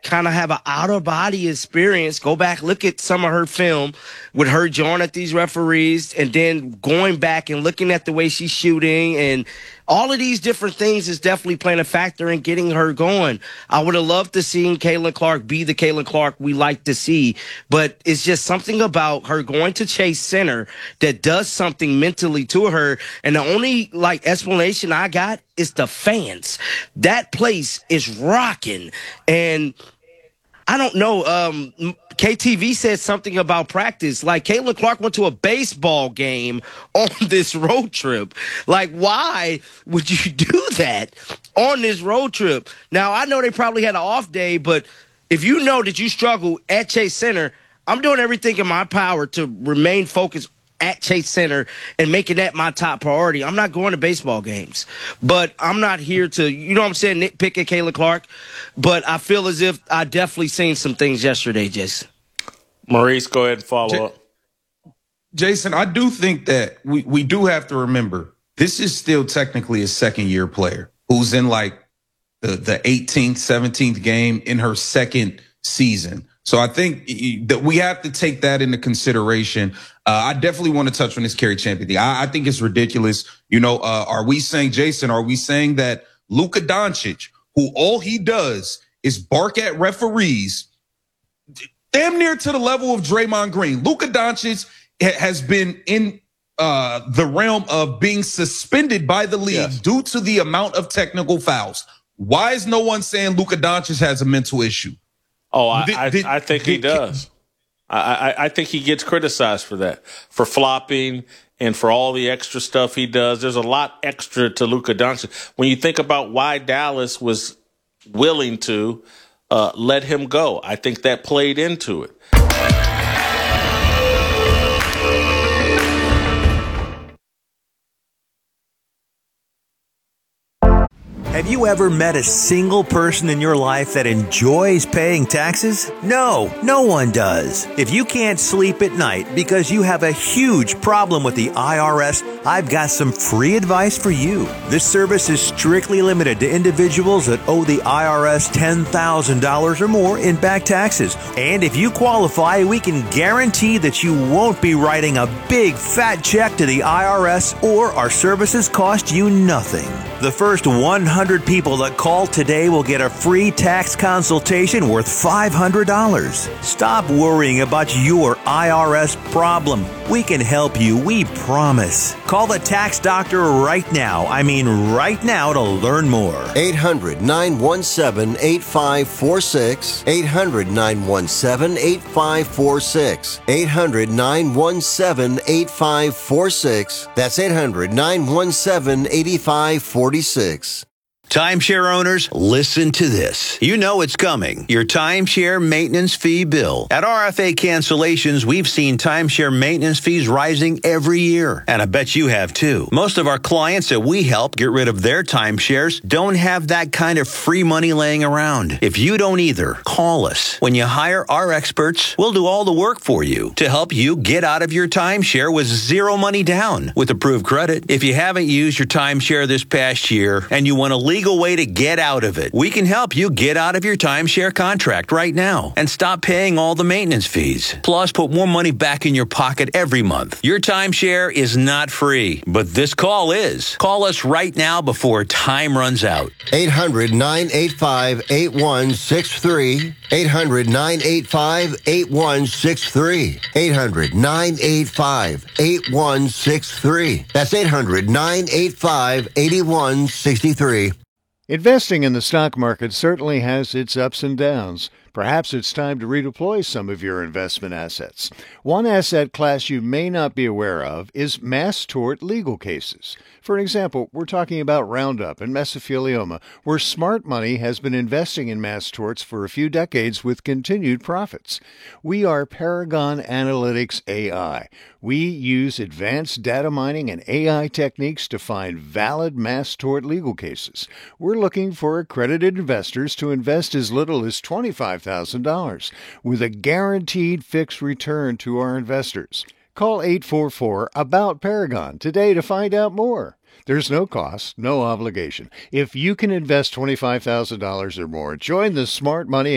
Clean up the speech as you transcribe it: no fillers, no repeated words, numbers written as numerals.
kind of have an out-of-body experience. Go back, look at some of her film with her jawing at these referees, and then going back and looking at the way she's shooting, and all of these different things is definitely playing a factor in getting her going. I would have loved to see Caitlin Clark be the Caitlin Clark we like to see, but it's just something about her going to Chase Center that does something mentally to her. And the only explanation I got is the fans. That place is rocking, and I don't know. KTV said something about practice. Like, Caitlin Clark went to a baseball game on this road trip. Like, why would you do that on this road trip? Now, I know they probably had an off day, but if you know that you struggle at Chase Center, I'm doing everything in my power to remain focused at Chase Center and making that my top priority. I'm not going to baseball games, but I'm not here to, nitpick at Caitlin Clark. But I feel as if I definitely seen some things yesterday, Jason. Maurice, go ahead and follow up. Jason, I do think that we do have to remember this is still technically a second-year player who's in the 18th, 17th game in her second season. So I think that we have to take that into consideration. I definitely want to touch on this Carrie Champion thing. I think it's ridiculous. Are we saying that Luka Doncic, who all he does is bark at referees, damn near to the level of Draymond Green? Luka Doncic has been in the realm of being suspended by the league due to the amount of technical fouls. Why is no one saying Luka Doncic has a mental issue? Oh, I think he does. I think he gets criticized for that, for flopping and for all the extra stuff he does. There's a lot extra to Luka Doncic. When you think about why Dallas was willing to let him go, I think that played into it. Have you ever met a single person in your life that enjoys paying taxes? No, no one does. If you can't sleep at night because you have a huge problem with the IRS, I've got some free advice for you. This service is strictly limited to individuals that owe the IRS $10,000 or more in back taxes. And if you qualify, we can guarantee that you won't be writing a big fat check to the IRS, or our services cost you nothing. The first 100 people that call today will get a free tax consultation worth $500. Stop worrying about your IRS problem. We can help you, we promise. Call the tax doctor right now. I mean right now, to learn more. 800-917-8546. 800-917-8546. 800-917-8546. That's 800-917-8546. Timeshare owners, listen to this. You know it's coming. Your timeshare maintenance fee bill. At RFA Cancellations, we've seen timeshare maintenance fees rising every year. And I bet you have too. Most of our clients that we help get rid of their timeshares don't have that kind of free money laying around. If you don't either, call us. When you hire our experts, we'll do all the work for you to help you get out of your timeshare with zero money down with approved credit. If you haven't used your timeshare this past year and you want to legal way to get out of it, we can help you get out of your timeshare contract right now and stop paying all the maintenance fees. Plus, put more money back in your pocket every month. Your timeshare is not free, but this call is. Call us right now before time runs out. 800-985-8163. 800-985-8163. 800-985-8163. That's 800-985-8163. Investing in the stock market certainly has its ups and downs. Perhaps it's time to redeploy some of your investment assets. One asset class you may not be aware of is mass tort legal cases. For example, we're talking about Roundup and mesothelioma, where smart money has been investing in mass torts for a few decades with continued profits. We are Paragon Analytics AI. We use advanced data mining and AI techniques to find valid mass tort legal cases. We're looking for accredited investors to invest as little as $25,000 with a guaranteed fixed return to our investors. Call 844-ABOUT-PARAGON today to find out more. There's no cost, no obligation. If you can invest $25,000 or more, join the Smart Money